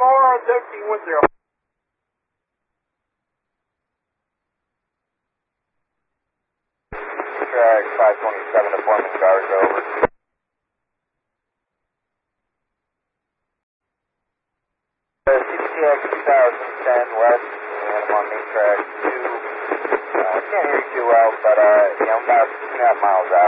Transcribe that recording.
more on 1710. Track 527 to Foreman Cars over. CTX 2010 West, and I'm on main track 2. I can't hear you too well, but I'm about 2.5 miles out.